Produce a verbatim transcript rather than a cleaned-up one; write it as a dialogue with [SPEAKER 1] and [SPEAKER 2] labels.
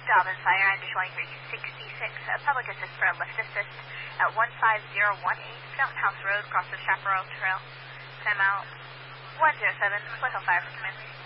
[SPEAKER 1] Dobbin Fire, I'm showing for you sixty-six. Uh, public assist for a lift assist at one five zero one eight Fountain House Road, across the Chaparral Trail. Time out one zero seven, Foothill Fire for command.